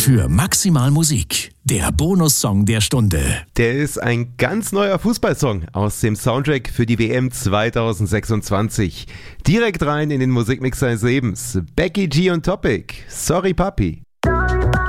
für Maximal Musik, der Bonussong der Stunde. Der ist ein ganz neuer Fußballsong aus dem Soundtrack für die WM 2026. Direkt rein in den Musikmix seines Lebens. Becky G und Topic. Sorry Papi.